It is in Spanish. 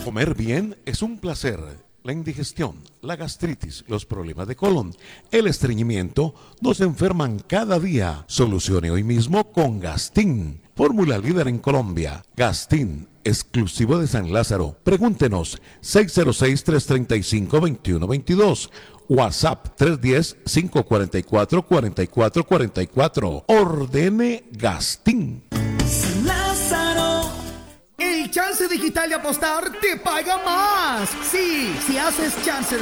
Comer bien es un placer. La indigestión, la gastritis, los problemas de colon, el estreñimiento nos enferman cada día. Solucione hoy mismo con Gastin. Fórmula líder en Colombia. Gastin, exclusivo de San Lázaro. Pregúntenos 606-335-2122. WhatsApp 310-544-4444. Ordene Gastin. San Lázaro. El Chance Digital de Apostar te paga más. Sí, si haces Chance